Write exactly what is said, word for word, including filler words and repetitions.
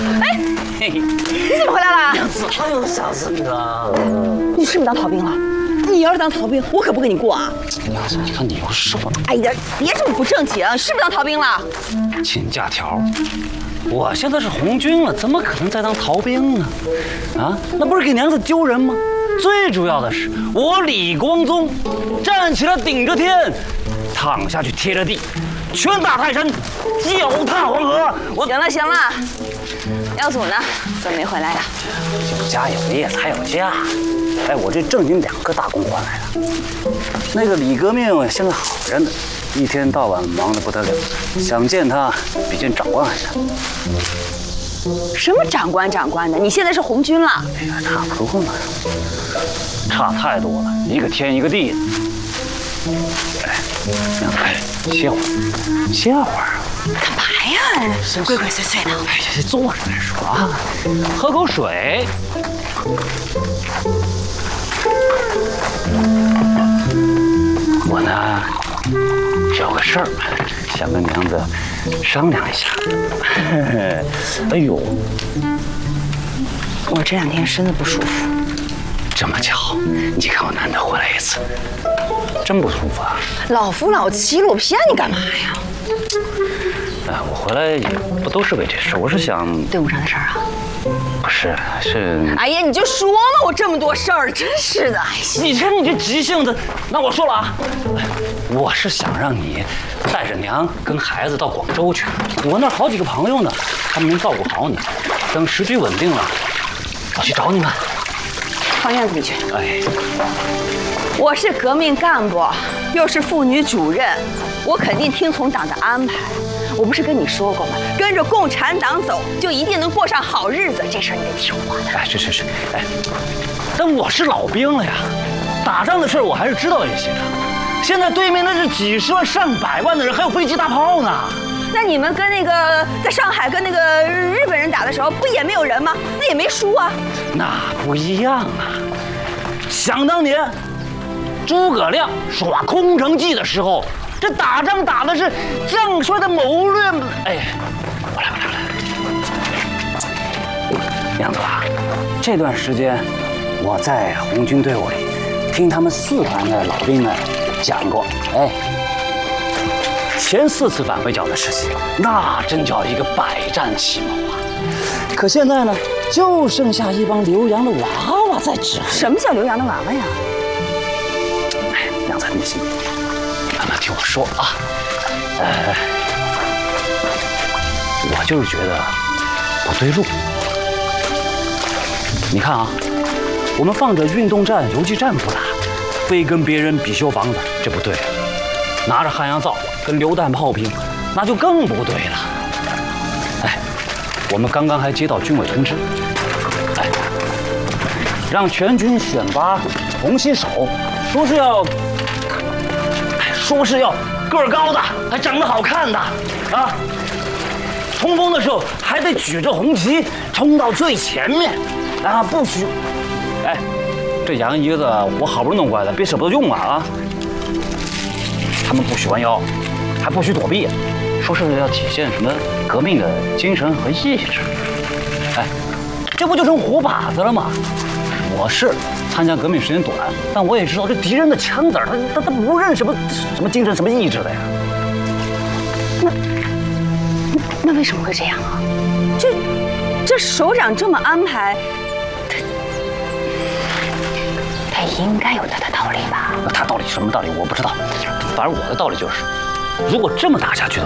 哎，你怎么回来了？ 娘子，哎呦，吓死你了！ 你是不是当逃兵了？你要是当逃兵，我可不跟你过啊！ 娘子，你看你又是我。 哎呀，别这么不正经，是不是当逃兵了？ 请假条。我现在是红军了，怎么可能再当逃兵呢？啊，那不是给娘子丢人吗？最主要的是，我李光宗站起来顶着天，躺下去贴着地，拳打泰山，脚踏黄河。我行了行了，耀祖呢？怎么没回来呀？ 有家有业才有家。哎，我这正经两个大功换来的。那个李革命现在好着呢，一天到晚忙得不得了，想见他比见长官还难。 什么长官长官的？你现在是红军了？ 哎呀，差不多了，差太多了，一个天一个地的。哎，娘子，哎，歇会儿，歇会儿。 干嘛呀？鬼鬼祟祟的。 哎呀，坐着再说啊，喝口水。我呢，有个事儿想跟娘子商量一下。哎呦， 我这两天身子不舒服。 这么巧，你看我难得回来一次，真不舒服啊！ 老夫老妻了，我骗你干嘛呀？ 哎，我回来也不都是为这事，我是想队伍上的事儿啊。 不是，是。 哎呀，你就说嘛，我这么多事儿，真是的。哎， 你看你这急性子，那我说了啊，我是想让你带着娘跟孩子到广州去，我那儿好几个朋友呢，他们能照顾好你。等时局稳定了，我去找你们。 放院子里去。 哎， 我是革命干部，又是妇女主任，我肯定听从党的安排。我不是跟你说过吗？跟着共产党走，就一定能过上好日子。这事儿你得听我的。 哎，是是是，哎，但我是老兵了呀，打仗的事儿我还是知道一些的。现在对面那是几十万、上百万的人，还有飞机大炮呢。 那你们跟那个在上海跟那个日本人打的时候，不也没有人吗？那也没输啊。 那不一样啊！想当年，诸葛亮耍空城计的时候。这打仗打的是将帅的谋略，哎，我来，我来，我来。娘子啊，这段时间我在红军队伍里听他们四团的老兵们讲过，哎，前四次返回剿的事情，那真叫一个百战齐谋啊。可现在呢，就剩下一帮留洋的娃娃在指挥。 什么叫留洋的娃娃呀？ 哎，娘子，你信？慢慢听我说啊，呃，我就是觉得不对路。你看啊，我们放着运动战、游击战不打，非跟别人比修房子，这不对啊。拿着汉阳造跟榴弹炮兵，那就更不对了。哎，我们刚刚还接到军委通知，哎，让全军选拔同心手，说是要。说是要个儿高的，还长得好看的，啊！冲锋的时候还得举着红旗冲到最前面，啊，不许！哎，这洋衣子我好不容易弄过来的，别舍不得用啊啊！他们不许弯腰，还不许躲避，说是要体现什么革命的精神和意志。哎，这不就成活靶子了吗？我是。参加革命时间短，但我也知道这敌人的枪子儿，他他他不认什么什么精神、什么意志的呀。 那那为什么会这样啊？这这首长这么安排，他他应该有他的道理吧？ 他道理什么道理我不知道，反正我的道理就是，如果这么打下去的